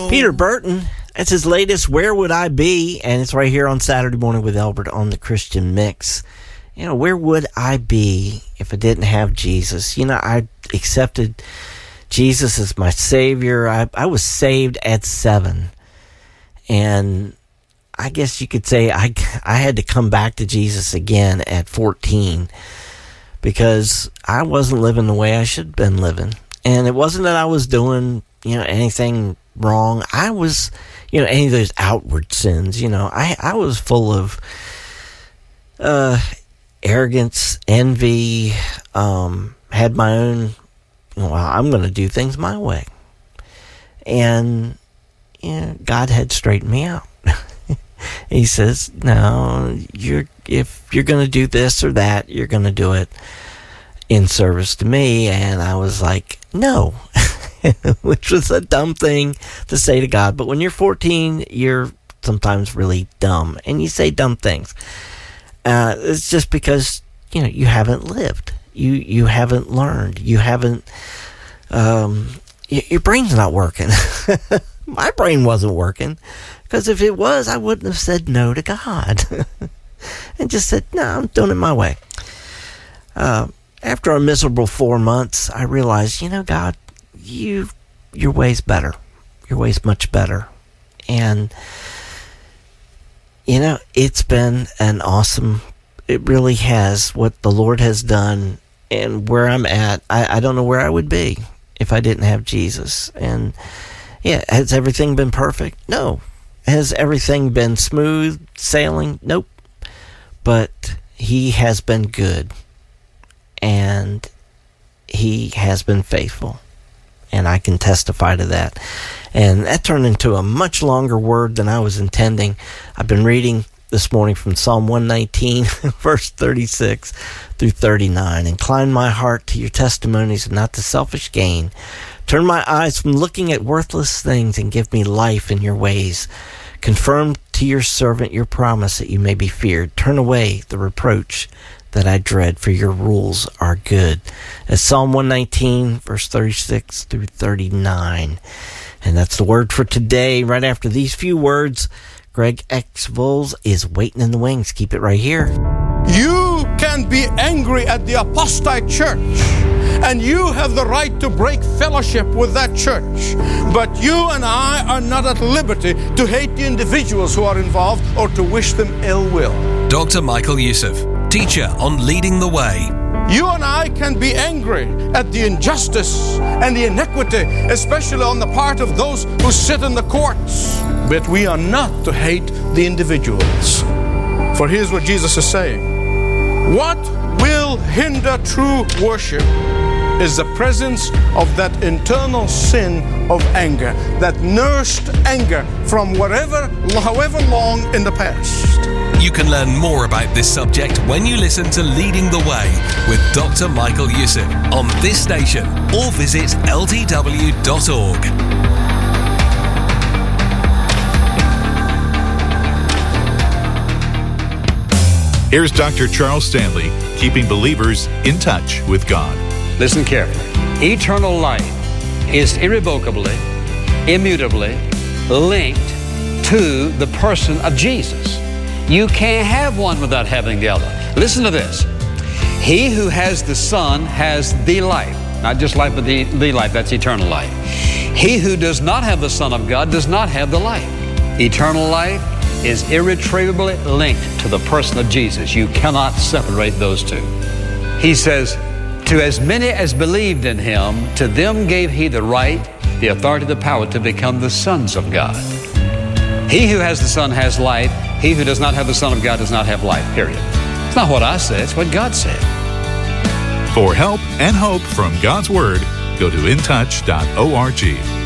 Peter Burton, that's his latest Where Would I Be? And it's right here on Saturday Morning with Albert on the Christian Mix. You know, where would I be if I didn't have Jesus? You know, I accepted Jesus as my Savior. I was saved at 7. And I guess you could say I had to come back to Jesus again at 14 because I wasn't living the way I should have been living. And it wasn't that I was doing, anything wrong. I was, any of those outward sins, I was full of arrogance, envy, had my own, I'm going to do things my way. And God had straightened me out. He says, no, if you're going to do this or that, you're going to do it in service to me. And I was like, no, which was a dumb thing to say to God. But when you're 14, you're sometimes really dumb and you say dumb things. It's just because, you haven't lived. You haven't learned. You haven't, your brain's not working. My brain wasn't working. Because if it was, I wouldn't have said no to God. And just said, no, I'm doing it my way. After a miserable 4 months, I realized, God, your way's better. Your way's much better. And, it's been an awesome, it really has, what the Lord has done and where I'm at. I don't know where I would be if I didn't have Jesus. And, has everything been perfect? No. Has everything been smooth sailing? Nope. But he has been good. And he has been faithful. And I can testify to that. And that turned into a much longer word than I was intending. I've been reading this morning from Psalm 119, verse 36 through 39. Incline my heart to your testimonies and not to selfish gain. Turn my eyes from looking at worthless things and give me life in your ways. Confirm to your servant your promise that you may be feared. Turn away the reproach that I dread, for your rules are good. That's Psalm 119, verse 36 through 39. And that's the word for today. Right after these few words, Greg X. Volz is waiting in the wings. Keep it right here. You can be angry at the apostate church, and you have the right to break fellowship with that church. But you and I are not at liberty to hate the individuals who are involved or to wish them ill will. Dr. Michael Youssef, teacher on Leading the Way. You and I can be angry at the injustice and the iniquity, especially on the part of those who sit in the courts. But we are not to hate the individuals. For here's what Jesus is saying. What will hinder true worship is the presence of that internal sin of anger, that nursed anger from however long in the past. You can learn more about this subject when you listen to Leading the Way with Dr. Michael Youssef on this station or visit ltw.org. Here's Dr. Charles Stanley, keeping believers in touch with God. Listen carefully. Eternal life is irrevocably, immutably linked to the person of Jesus. You can't have one without having the other. Listen to this. He who has the Son has the life. Not just life, but the life. That's eternal life. He who does not have the Son of God does not have the life. Eternal life is irretrievably linked to the person of Jesus. You cannot separate those two. He says, to as many as believed in him, to them gave he the right, the authority, the power to become the sons of God. He who has the Son has life. He who does not have the Son of God does not have life, period. It's not what I said, it's what God said. For help and hope from God's Word, go to intouch.org.